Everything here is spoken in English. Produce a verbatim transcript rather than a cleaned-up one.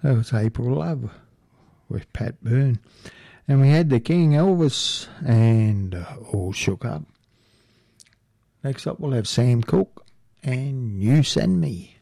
That was April Love with Pat Byrne. And we had the King Elvis and uh, All Shook Up. Next up we'll have Sam Cooke and You Send Me.